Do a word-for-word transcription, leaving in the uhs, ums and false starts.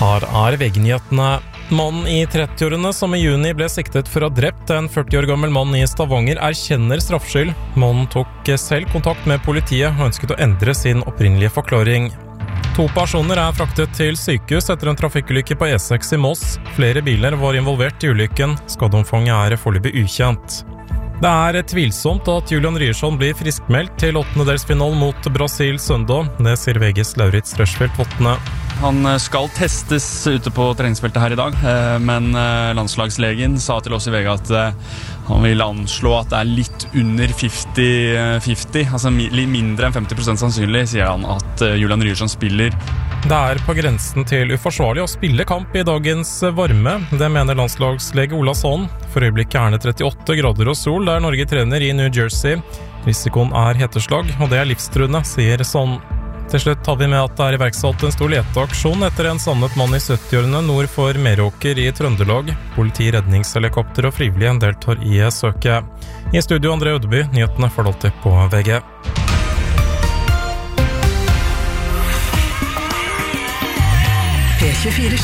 Her er V G-nyhetene. Mannen i trettiårene som i juni ble siktet for å ha drept en førti år gammel mann i Stavanger erkjenner straffskyld. Mannen tok selv kontakt med politiet og ønsket å endre sin opprinnelige forklaring. To personer er fraktet til sykehus etter en trafikkulykke på E seks i Moss. Flere biler var involvert i ulykken. Skadeomfanget er foreløpig ukjent. Det er tvilsomt at Julian Ryerson blir friskmeldt til åttendedelsfinalen mot Brasil søndag. Det sier V G's Lauritz Røsfeldt Vottene. Han skal testes ute på treningsfeltet her i dag, men landslagslegen sa til oss i V G at han vil anslå at det er litt under femti femti, altså litt mindre enn femti prosent sannsynlig, sier han at Julian Ryerson spiller. Det er på grensen til uforsvarlig å spille kamp i dagens varme. Det mener landslagslege Ola Sand. For øyeblikket er det trettiåtte grader og sol der Norge trener i New Jersey. Risikoen er heteslag, og det er livstruende, sier Sand. Til slutt tar vi med at det er iverksatt en stor leteaksjon etter en savnet mann i syttiårene nord for Meråker i Trøndelag. Politi, redningshelikopter og frivillige deltar i søket. I studio André Ødeby, nyhetene får du alltid på V G. P tjuefire